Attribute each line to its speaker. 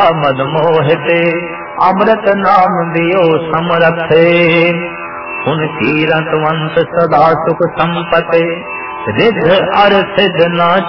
Speaker 1: मद मोहिते, अमृत नाम दियो समरथे। उन कीरतवंत सदा सुख संपते, रिद्ध अर सिद्ध न